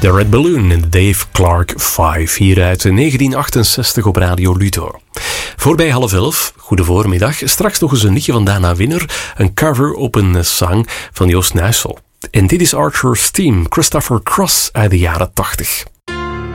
The Red Balloon in Dave Clark 5, hier uit 1968 op Radio Ludo. Voorbij 10:30, goede voormiddag, straks nog eens een liedje van Dana Winner, een cover op een zang van Joost Nuissel. En dit is Archer's Team, Christopher Cross uit de jaren 80.